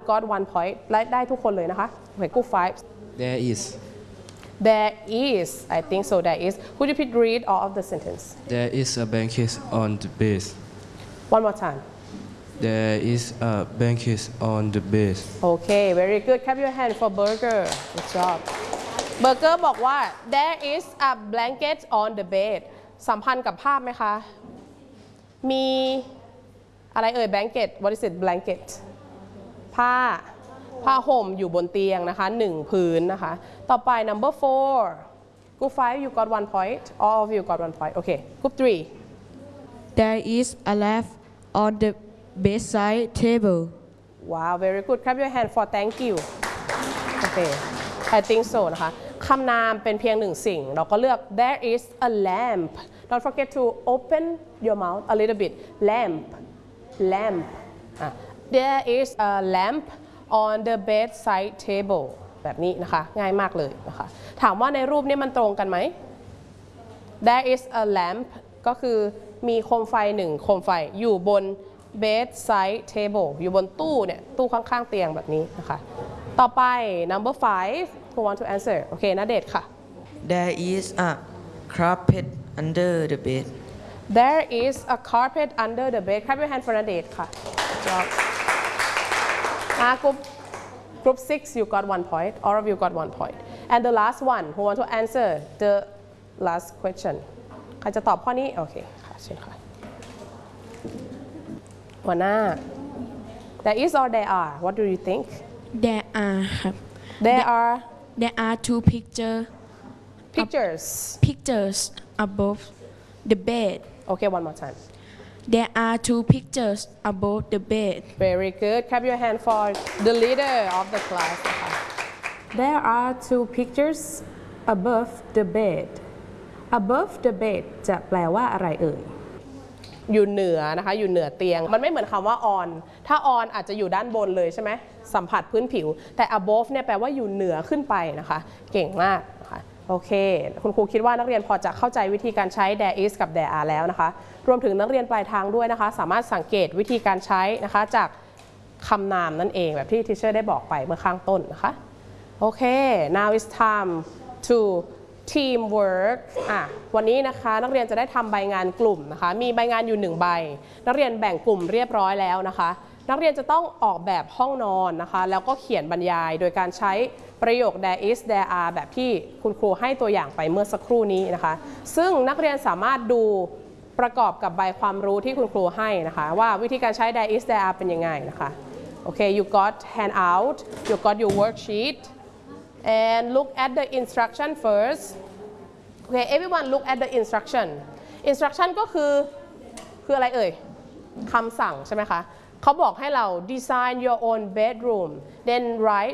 got 1 point และได้ทุกคนเลยนะคะโอเค group 5 There is. There is I think so there is could you please read all of the sentence There is a blanket on the bed. one more time There is a blanket on the bed. Okay very good clap your hand for Burger good job Burger บอกว่า there is a blanket on the bed สัมพันธ์กับภาพไหมคะมีอะไรเอ่ย blanket what is it blanket ผ้าห่มอยู่บนเตียงนะคะ1พื้นนะคะต่อไป number 4 group 5 you got 1 point all of you got 1 point okay group 3 There is a lamp on the bedside table. Wow very good clap your hand for thank you okay I think so นะคะคำนามเป็นเพียงหนึ่งสิ่งเราก็เลือก there is a lamp don't forget to open your mouth a little bit lamp there is a lamp on the bedside table แบบนี้นะคะง่ายมากเลยนะคะถามว่าในรูปนี้มันตรงกันไหม there is a lamp ก็คือมีโคมไฟ1โคมไฟอยู่บน bedside table อยู่บนตู้เนี่ยตู้ข้างๆเตียงแบบนี้นะคะต่อไป number 5 who want to answer โอเคณเดชน์ค่ะ There is a carpet under the bed. There is a carpet under the bed clap your hand for ณเดชน์ค่ะ group 6 you got 1 point all of you got 1 point and the last one who want to answer the last question ใครจะตอบข้อนี้โอเคค่ะเชิญค่ะหัวหน้า there is or there are what do you think There are there are two pictures above the bed. okay one more time There are two pictures above the bed. very good clap your hand for the leader of the class นะคะ there are two pictures above the bed above the bed จะแปลว่าอะไรเอ่ยอยู่เหนือนะคะอยู่เหนือเตียงมันไม่เหมือนคำว่า on ถ้า on อาจจะอยู่ด้านบนเลยใช่ไหมสัมผัสพื้นผิวแต่ above เนี่ยแปลว่าอยู่เหนือขึ้นไปนะคะเก่งมากนะคะโอเคคุณครูคิดว่านักเรียนพอจะเข้าใจวิธีการใช้ there is กับ there are แล้วนะคะรวมถึงนักเรียนปลายทางด้วยนะคะสามารถสังเกตวิธีการใช้นะคะจากคำนามนั่นเองแบบที่ทีเชอร์ได้บอกไปเมื่อข้างต้นนะคะโอเค now it's time to teamwork วันนี้นะคะนักเรียนจะได้ทำใบงานกลุ่มนะคะมีใบงานอยู่1ใบนักเรียนแบ่งกลุ่มเรียบร้อยแล้วนะคะนักเรียนจะต้องออกแบบห้องนอนนะคะแล้วก็เขียนบรรยายโดยการใช้ประโยค there is there are แบบที่คุณครูให้ตัวอย่างไปเมื่อสักครู่นี้นะคะซึ่งนักเรียนสามารถดูประกอบกับใบความรู้ที่คุณครูให้นะคะว่าวิธีการใช้ there is there are เป็นยังไงนะคะโอเค you got handout you got your worksheet and look at the instruction first okay everyone look at the instruction ก็คืออะไรเอ่ยคำสั่งใช่ไหมคะเขาบอกให้เรา design your own bedroom then write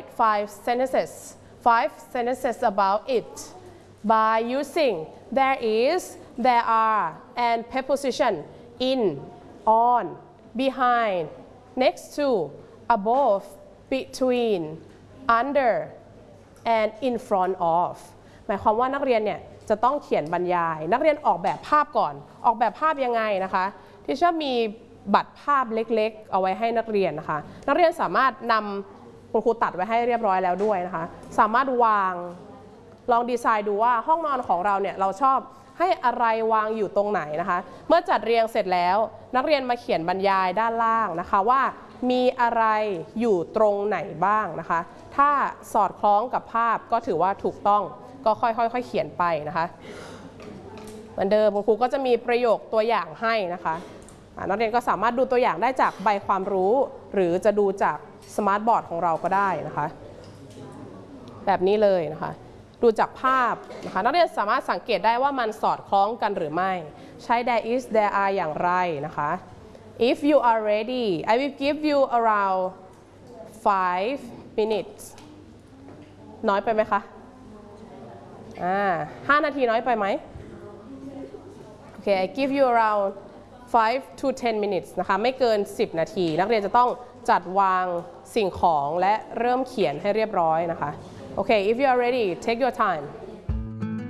5 sentences about it by using there is there are and preposition in on behind next to above between under and in front of หมายความว่านักเรียนเนี่ยจะต้องเขียนบรรยายนักเรียนออกแบบภาพก่อนออกแบบภาพยังไงนะคะที่ชอบมีบัตรภาพเล็กๆเอาไว้ให้นักเรียนนะคะนักเรียนสามารถนำคุณครูตัดไว้ให้เรียบร้อยแล้วด้วยนะคะสามารถวางลองดีไซน์ดูว่าห้องนอนของเราเนี่ยเราชอบให้อะไรวางอยู่ตรงไหนนะคะเมื่อจัดเรียงเสร็จแล้วนักเรียนมาเขียนบรรยายด้านล่างนะคะว่ามีอะไรอยู่ตรงไหนบ้างนะคะถ้าสอดคล้องกับภาพก็ถือว่าถูกต้องก็ค่อยๆเขียนไปนะคะเหมือนเดิมคุณครูก็จะมีประโยคตัวอย่างให้นะคะนักเรียนก็สามารถดูตัวอย่างได้จากใบความรู้หรือจะดูจากสมาร์ทบอร์ดของเราก็ได้นะคะแบบนี้เลยนะคะดูจากภาพนะคะนักเรียนสามารถสังเกตได้ว่ามันสอดคล้องกันหรือไม่ใช้ there is there are อย่างไรนะคะ if you are ready I will give you around 5 minutes น้อยไปไหมคะ5 นาทีน้อยไปไหมโอเค I give you around 5 to 10 minutes นะคะไม่เกิน10 นาทีนักเรียนจะต้องจัดวางสิ่งของและเริ่มเขียนให้เรียบร้อยนะคะโอเค if you are ready take your time